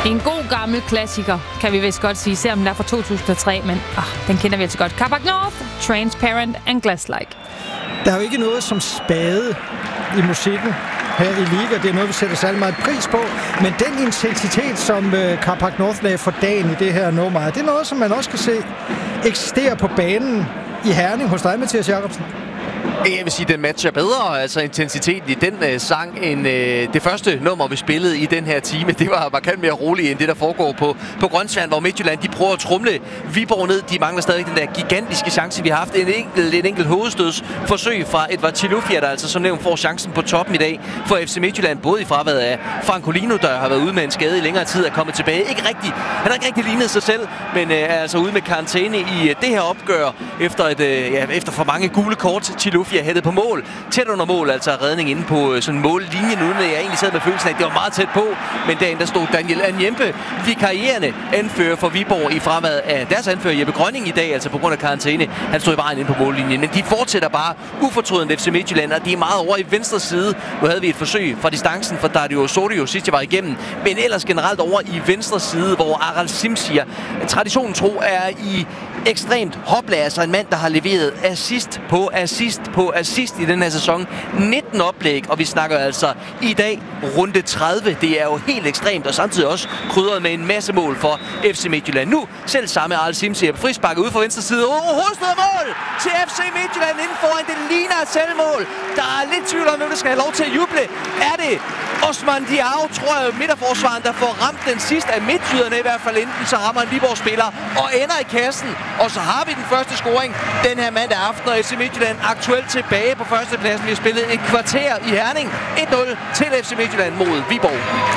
En god gammel klassiker, kan vi vist godt sige, selvom den er fra 2003, men den kender vi altså godt. Carpark North, Transparent and Glass-like. Der er jo ikke noget som spade i musikken her i Liga. Det er noget, vi sætter særlig meget pris på. Men den intensitet, som Carpark North lagde for dagen i det her nummer, det er noget, som man også kan se eksistere på banen i Herning hos dig, Mathias Jacobsen. Jeg vil sige, den matcher bedre, altså intensiteten i den sang, end det første nummer, vi spillede i den her time. Det var markant mere roligt, end det, der foregår på Grønsværn, hvor Midtjylland, de prøver at trumle Viborg ned. De mangler stadig den der gigantiske chance. Vi har haft en enkelt hovedstødsforsøg fra Edvard Tilufia, der altså som nævnt får chancen på toppen i dag for FC Midtjylland, både i fraværet af Francolino, der har været ude med en skade i længere tid, er kommet tilbage. Han har ikke rigtig lignet sig selv, men er altså ude med karantæne i det her opgør, efter for mange gule kort til Tilufia hættet på mål. Tæt under mål, altså redning inde på sådan mållinjen, uden at jeg egentlig sad med følelsen af, at det var meget tæt på. Men derinde der stod Daniel Anjempe, vikarierende anfører for Viborg i fraværet af deres anfører Jeppe Grønning i dag, altså på grund af karantæne. Han stod i vejen inde på mållinjen, men de fortsætter bare ufortrødent FC Midtjylland, og de er meget over i venstre side. Nu havde vi et forsøg fra distancen for Dario Osorio sidst jeg var igennem, men ellers generelt over i venstre side, hvor Aral Simsier, traditionen tro, er i ekstremt hoplag, altså en mand, der har leveret assist på assist på assist i den her sæson. 19 oplæg, og vi snakker altså i dag runde 30. Det er jo helt ekstremt, og samtidig også krydret med en masse mål for FC Midtjylland. Nu selv samme Aral Simsier på frisparket ude for venstre side. Hovedstød mål til FC Midtjylland inden foran. Det ligner et selvmål. Der er lidt tvivl om, hvem der skal have lov til at juble. Er det Osman Diao, tror jeg, midterforsvaren, der får ramt den sidste af midtjyderne i hvert fald, enten så rammer en Viborg-spiller og ender i kassen. Og så har vi den første scoring den her mandag aften, og FC Midtjylland aktuelt tilbage på førstepladsen. Vi har spillet et kvarter i Herning. 1-0 til FC Midtjylland mod Viborg.